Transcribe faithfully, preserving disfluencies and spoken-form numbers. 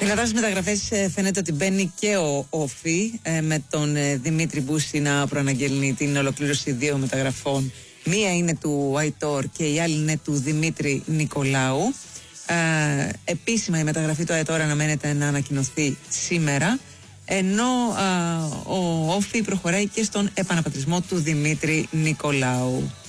Δυνατές μεταγραφές, φαίνεται ότι μπαίνει και ο Όφη με τον Δημήτρη Μπούση να προαναγγελνεί την ολοκλήρωση δύο μεταγραφών. Μία είναι του Αϊτόρ και η άλλη είναι του Δημήτρη Νικολάου. Ε, επίσημα η μεταγραφή του Αϊτόρ αναμένεται να ανακοινωθεί σήμερα, ενώ ε, ο Όφη προχωράει και στον επαναπατρισμό του Δημήτρη Νικολάου.